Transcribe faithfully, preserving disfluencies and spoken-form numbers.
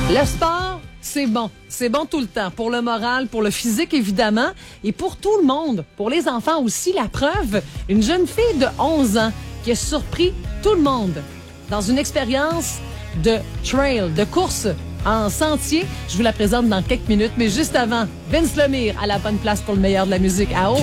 Le sport, c'est bon. C'est bon tout le temps. Pour le moral, pour le physique, évidemment. Et pour tout le monde. Pour les enfants aussi. La preuve, une jeune fille de onze ans qui a surpris tout le monde dans une expérience de trail, de course en sentier. Je vous la présente dans quelques minutes. Mais juste avant, Vince Lemire à la bonne place pour le meilleur de la musique. À